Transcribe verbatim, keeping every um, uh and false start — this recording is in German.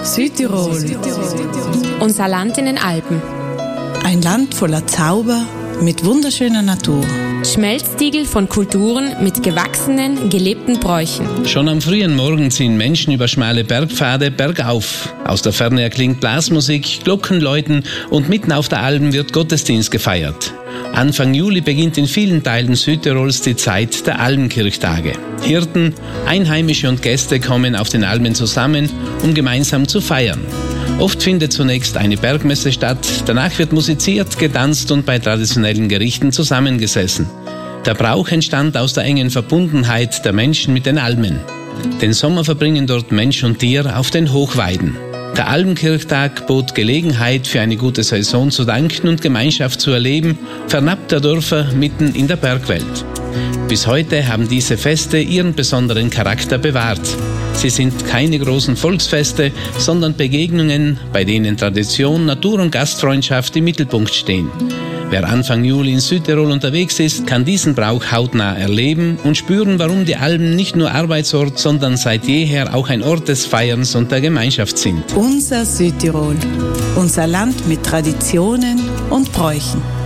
Südtirol. Unser Land in den Alpen. Ein Land voller Zauber mit wunderschöner Natur. Schmelztiegel von Kulturen mit gewachsenen, gelebten Bräuchen. Schon am frühen Morgen ziehen Menschen über schmale Bergpfade bergauf. Aus der Ferne erklingt Blasmusik, Glocken läuten und mitten auf der Alm wird Gottesdienst gefeiert. Anfang Juli beginnt in vielen Teilen Südtirols die Zeit der Almkirchtage. Hirten, Einheimische und Gäste kommen auf den Almen zusammen, um gemeinsam zu feiern. Oft findet zunächst eine Bergmesse statt, danach wird musiziert, getanzt und bei traditionellen Gerichten zusammengesessen. Der Brauch entstand aus der engen Verbundenheit der Menschen mit den Almen. Den Sommer verbringen dort Mensch und Tier auf den Hochweiden. Der Almkirchtag bot Gelegenheit, für eine gute Saison zu danken und Gemeinschaft zu erleben, fernab der Dörfer mitten in der Bergwelt. Bis heute haben diese Feste ihren besonderen Charakter bewahrt. Sie sind keine großen Volksfeste, sondern Begegnungen, bei denen Tradition, Natur und Gastfreundschaft im Mittelpunkt stehen. Wer Anfang Juli in Südtirol unterwegs ist, kann diesen Brauch hautnah erleben und spüren, warum die Almen nicht nur Arbeitsort, sondern seit jeher auch ein Ort des Feierns und der Gemeinschaft sind. Unser Südtirol. Unser Land mit Traditionen und Bräuchen.